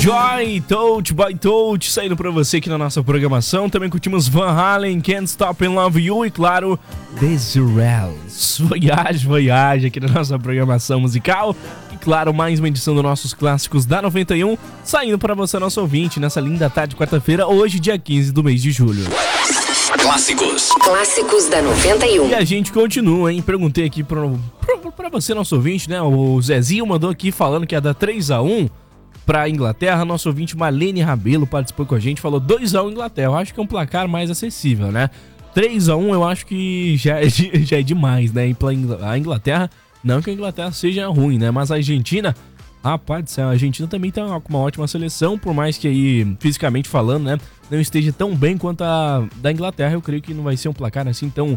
Joy, Touch by Touch, saindo pra você aqui na nossa programação. Também curtimos Van Halen, Can't Stop and Love You e, claro, Desirels. Voyage aqui na nossa programação musical. E, claro, mais uma edição dos nossos clássicos da 91, saindo pra você, nosso ouvinte, nessa linda tarde de quarta-feira, hoje, dia 15 do mês de julho. Clássicos da 91. E a gente continua, hein? Perguntei aqui pra você, nosso ouvinte, né? O Zezinho mandou aqui falando que ia dar 3-1 pra Inglaterra. Nosso ouvinte Marlene Rabelo participou com a gente, falou 2-1 Inglaterra. Eu acho que é um placar mais acessível, né? 3-1 eu acho que já é demais, né? A Inglaterra, não que a Inglaterra seja ruim, né? Mas a Argentina, rapaz do céu, a Argentina também tá com uma ótima seleção, por mais que aí, fisicamente falando, né, não esteja tão bem quanto a da Inglaterra. Eu creio que não vai ser um placar assim tão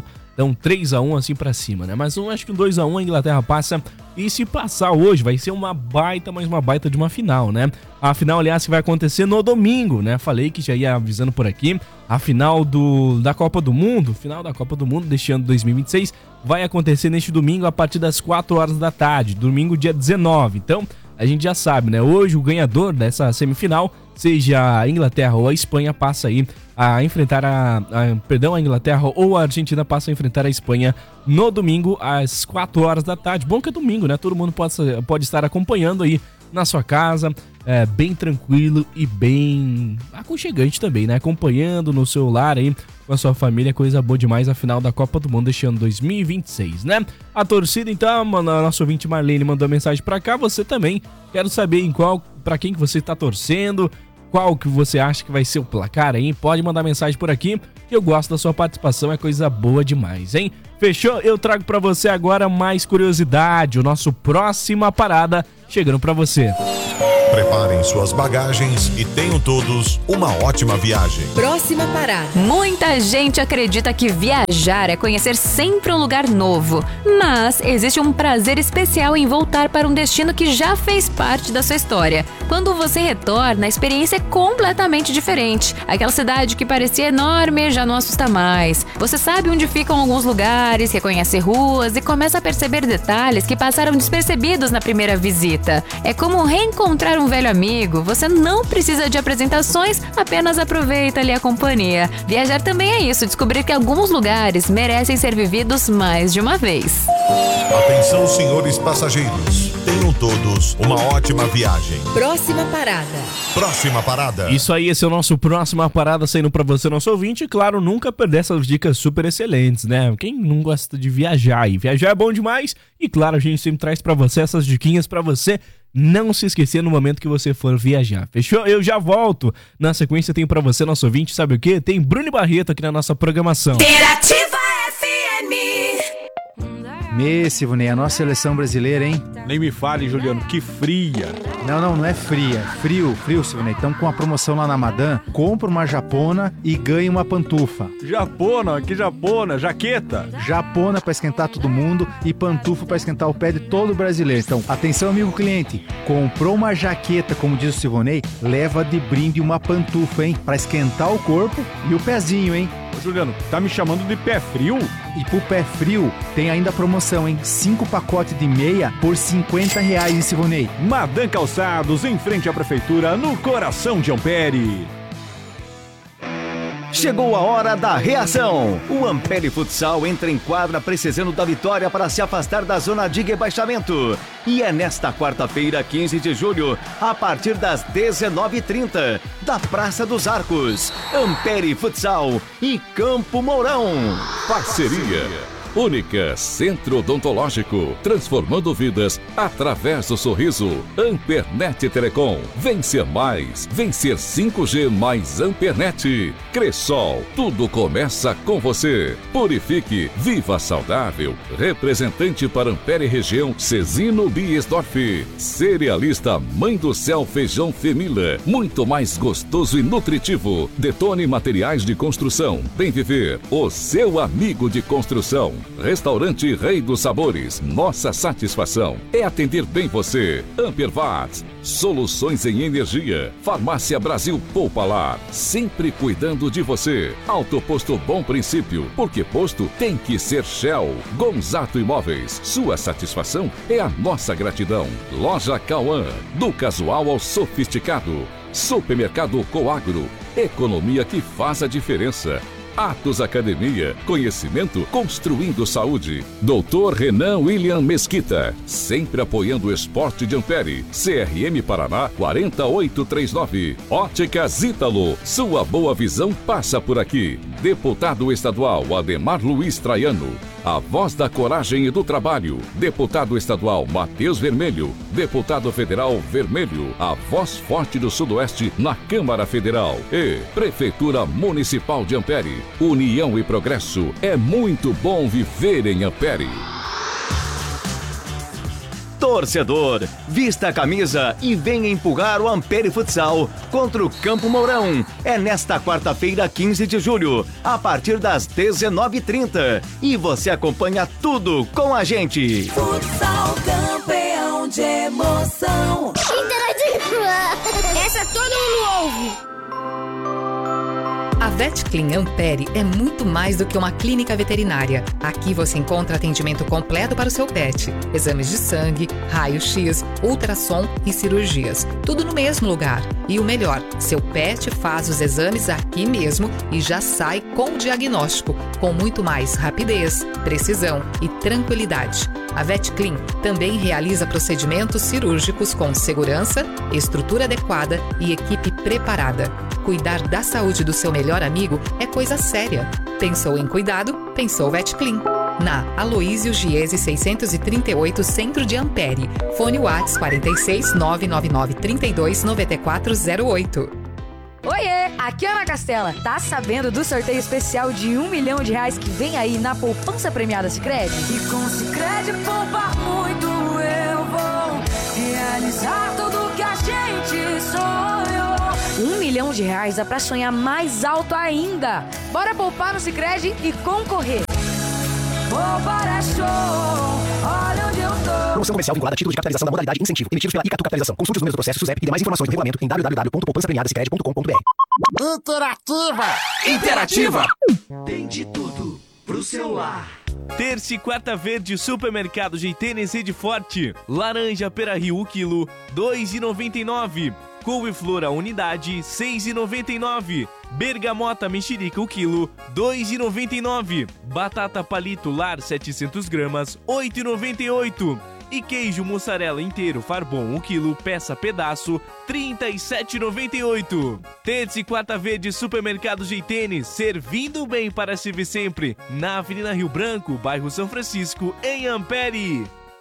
3-1 assim pra cima, né? Mas eu acho que um 2-1 a Inglaterra passa. E se passar hoje, vai ser uma baita de uma final, né? A final, aliás, que vai acontecer no domingo, né? Falei que já ia avisando por aqui. A final da Copa do Mundo, deste ano 2026, vai acontecer neste domingo a partir das 4 horas da tarde, domingo dia 19. Então, a gente já sabe, né? Hoje o ganhador dessa semifinal, seja a Inglaterra ou a Espanha, passa aí a enfrentar a Inglaterra ou a Argentina passa a enfrentar a Espanha no domingo às 4 horas da tarde. Bom que é domingo, né? Todo mundo pode estar acompanhando aí na sua casa, bem tranquilo e bem aconchegante também, né? Acompanhando no celular aí com a sua família, coisa boa demais, a final da Copa do Mundo deste ano 2026, né? A torcida, então, a nossa ouvinte Marlene mandou mensagem pra cá, você também. Quero saber pra quem que você tá torcendo, qual que você acha que vai ser o placar aí, pode mandar mensagem por aqui, que eu gosto da sua participação, é coisa boa demais, hein? Fechou? Eu trago pra você agora mais curiosidade, o nosso Próxima Parada chegando pra você. Preparem suas bagagens e tenham todos uma ótima viagem. Próxima parada. Muita gente acredita que viajar é conhecer sempre um lugar novo, mas existe um prazer especial em voltar para um destino que já fez parte da sua história. Quando você retorna, a experiência é completamente diferente. Aquela cidade que parecia enorme já não assusta mais. Você sabe onde ficam alguns lugares, reconhece ruas e começa a perceber detalhes que passaram despercebidos na primeira visita. É como reencontrar um velho amigo. Você não precisa de apresentações, apenas aproveita ali a companhia. Viajar também é isso, descobrir que alguns lugares merecem ser vividos mais de uma vez. Atenção, senhores passageiros. Tenham todos uma ótima viagem. Próxima parada. Próxima parada. Isso aí, esse é o nosso Próxima Parada saindo pra você, nosso ouvinte. E claro, nunca perder essas dicas super excelentes, né? Quem não gosta de viajar? E viajar é bom demais. E claro, a gente sempre traz pra você essas diquinhas pra você não se esquecer no momento que você for viajar. Fechou? Eu já volto. Na sequência tem pra você, nosso ouvinte, sabe o quê? Tem Bruno Barreto aqui na nossa programação. Interativa FM. Silvonei, a nossa seleção brasileira, hein? Nem me fale, Juliano, que fria. Não é fria. Frio, Silvonei. Estamos com uma promoção lá na Madame. Compra uma japona e ganha uma pantufa. Japona? Que japona? Jaqueta? Japona para esquentar todo mundo e pantufa para esquentar o pé de todo brasileiro. Então, atenção, amigo cliente. Comprou uma jaqueta, como diz o Silvonei, leva de brinde uma pantufa, hein? Para esquentar o corpo e o pezinho, hein? Ô, Juliano, tá me chamando de pé frio? E pro pé frio, tem ainda a promoção, hein? 5 pacotes de meia por R$50, hein, Silvonei? Madame Calçados, em frente à prefeitura, no coração de Ampere. Chegou a hora da reação. O Ampere Futsal entra em quadra precisando da vitória para se afastar da zona de rebaixamento. E é nesta quarta-feira, 15 de julho, a partir das 19h30, da Praça dos Arcos. Ampere Futsal e Campo Mourão. Parceria Única Centro Odontológico, transformando vidas através do sorriso. Ampernet Telecom, vencer mais, vencer 5G mais Ampernet. Cressol, tudo começa com você. Purifique, viva saudável. Representante para Ampere região, Cezino Biesdorf. Cerealista Mãe do Céu Feijão Femila, muito mais gostoso e nutritivo. Detone Materiais de Construção, Bem Viver, o seu amigo de construção. Restaurante Rei dos Sabores. Nossa satisfação é atender bem você. Ampervat. Soluções em energia. Farmácia Brasil Poupalar. Sempre cuidando de você. Autoposto Bom Princípio. Porque posto tem que ser Shell. Gonzato Imóveis. Sua satisfação é a nossa gratidão. Loja Cauã. Do casual ao sofisticado. Supermercado Coagro. Economia que faz a diferença. Atos Academia, conhecimento construindo saúde. Doutor Renan William Mesquita, sempre apoiando o esporte de Ampere. CRM Paraná 4839. Óticas Ítalo, sua boa visão passa por aqui. Deputado estadual Ademar Luiz Traiano. A voz da coragem e do trabalho. Deputado estadual Matheus Vermelho. Deputado federal Vermelho. A voz forte do Sudoeste na Câmara Federal. E Prefeitura Municipal de Ampere. União e progresso. É muito bom viver em Ampere. Torcedor, vista a camisa e venha empurrar o Ampere Futsal contra o Campo Mourão. É nesta quarta-feira, 15 de julho, a partir das 19h30. E você acompanha tudo com a gente. Futsal campeão de emoção. Interativa! Essa todo mundo ouve. A VetClean Ampere é muito mais do que uma clínica veterinária. Aqui você encontra atendimento completo para o seu pet. Exames de sangue, raio-x, ultrassom e cirurgias. Tudo no mesmo lugar. E o melhor, seu pet faz os exames aqui mesmo e já sai com o diagnóstico, com muito mais rapidez, precisão e tranquilidade. A VetClean também realiza procedimentos cirúrgicos com segurança, estrutura adequada e equipe preparada. Cuidar da saúde do seu melhor amigo é coisa séria. Pensou em cuidado? Pensou VetClean. Na Aloísio Giese 638, Centro de Ampere. Fone Whats 46 999 32 9408. Oiê, aqui é a Ana Castela. Tá sabendo do sorteio especial de R$1 milhão que vem aí na poupança premiada Sicredi? E com Sicredi poupar muito eu vou realizar tudo que a gente sonhou. R$1 milhão é pra sonhar mais alto ainda. Bora poupar no Sicredi e concorrer. Poupar é show, olha onde eu tô. Promoção comercial vinculada a título de capitalização da modalidade incentivo, emitidos pela Icatu Capitalização. Consulte os números do processo SUSEP e demais informações do regulamento em www.poupançapremiadasicredi.com.br. Interativa! Tem de tudo pro celular. Terça e quarta verde, Supermercado GTN Sede Forte. Laranja Pera Rio, o quilo, R$ 2,99. Couve-flor a unidade, R$ 6,99. Bergamota mexerica, o quilo, R$ 2,99. Batata palito lar, 700 gramas, R$ 8,98. E queijo mussarela inteiro Farbon, o quilo, peça pedaço, R$ 37,98. Terça e quarta verde, Supermercado GTN, servindo bem para servir sempre. Na Avenida Rio Branco, bairro São Francisco, em Ampere.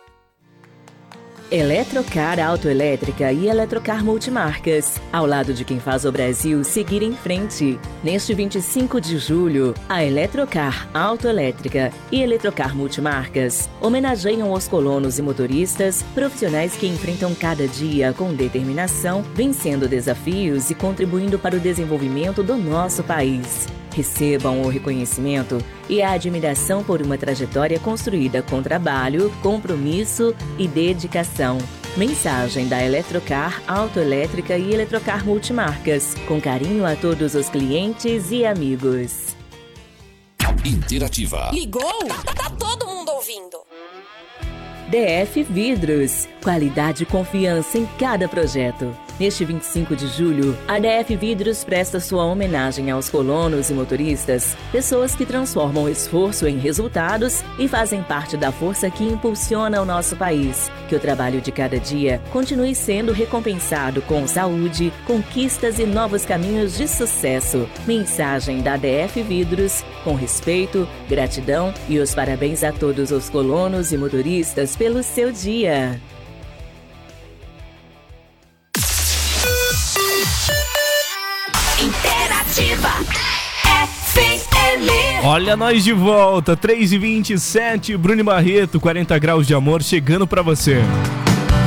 Eletrocar Autoelétrica e Eletrocar Multimarcas. Ao lado de quem faz o Brasil seguir em frente. Neste 25 de julho, a Eletrocar Autoelétrica e Eletrocar Multimarcas homenageiam os colonos e motoristas, profissionais que enfrentam cada dia com determinação, vencendo desafios e contribuindo para o desenvolvimento do nosso país. Recebam o reconhecimento e a admiração por uma trajetória construída com trabalho, compromisso e dedicação. Mensagem da Eletrocar Autoelétrica e Eletrocar Multimarcas. Com carinho a todos os clientes e amigos. Interativa. Ligou? Tá todo mundo ouvindo. DF Vidros. Qualidade e confiança em cada projeto. Neste 25 de julho, a DF Vidros presta sua homenagem aos colonos e motoristas, pessoas que transformam esforço em resultados e fazem parte da força que impulsiona o nosso país. Que o trabalho de cada dia continue sendo recompensado com saúde, conquistas e novos caminhos de sucesso. Mensagem da DF Vidros, com respeito, gratidão e os parabéns a todos os colonos e motoristas pelo seu dia. Interativa FM. Olha nós de volta, 3h27, Bruno Barreto, 40 graus de amor chegando pra você.